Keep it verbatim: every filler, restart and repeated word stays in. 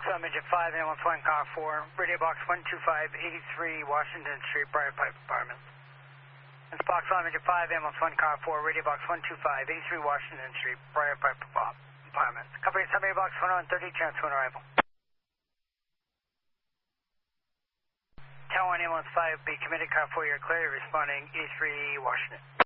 on Midget five, ambulance one, car four, radio box one two five, eighty-three Washington Street, Briar Pipe Apartments. It's box on Midget five, ambulance one, car four, radio box one two five, eighty-three Washington Street, Briar Pipe Apartments. Company summary box one on thirty, transfer on arrival. Tower one, ambulance five, be committed, car four, you're clear, responding eighty-three Washington.